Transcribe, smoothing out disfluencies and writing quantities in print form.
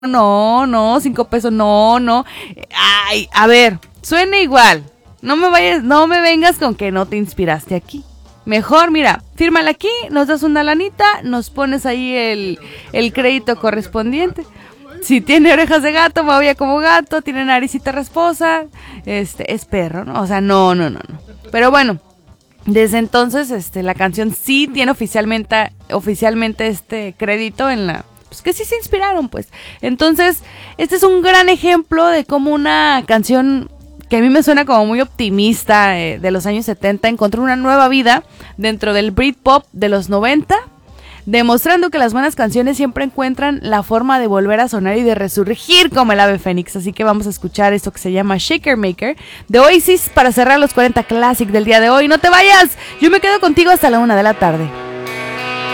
no, 5 pesos, no. Ay, a ver, suena igual. No me vengas con que no te inspiraste aquí. Mejor, mira, fírmala aquí, nos das una lanita, nos pones ahí el crédito correspondiente. Si tiene orejas de gato, babia como gato, tiene naricita rasposa, es perro, ¿no? O sea, no. Pero bueno, desde entonces, la canción sí tiene oficialmente este crédito en la... Pues que sí se inspiraron, pues. Entonces, este es un gran ejemplo de cómo una canción que a mí me suena como muy optimista de los años 70 encontró una nueva vida dentro del Britpop de los 90, demostrando que las buenas canciones siempre encuentran la forma de volver a sonar y de resurgir como el ave fénix. Así que vamos a escuchar esto que se llama Shaker Maker de Oasis para cerrar los 40 Classic del día de hoy. No te vayas, yo me quedo contigo hasta la 1 de la tarde.